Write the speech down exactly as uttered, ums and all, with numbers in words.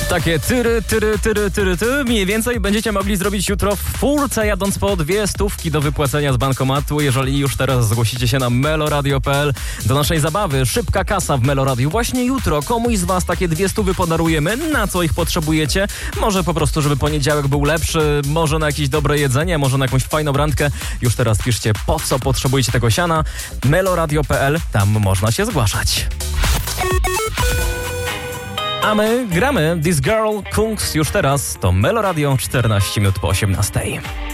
Takie tyry, tyry, tyry, tyry, ty mniej więcej będziecie mogli zrobić jutro w furce, jadąc po dwie stówki do wypłacenia z bankomatu, jeżeli już teraz zgłosicie się na meloradio kropka p l do naszej zabawy. Szybka kasa w Meloradiu. Właśnie jutro komuś z was takie dwie stówy podarujemy. Na co ich potrzebujecie? Może po prostu, żeby poniedziałek był lepszy, może na jakieś dobre jedzenie, może na jakąś fajną randkę. Już teraz piszcie, po co potrzebujecie tego siana. meloradio kropka p l, tam można się zgłaszać. A my gramy This Girl Kungs już teraz. To Meloradio, czternaście minut po osiemnastej.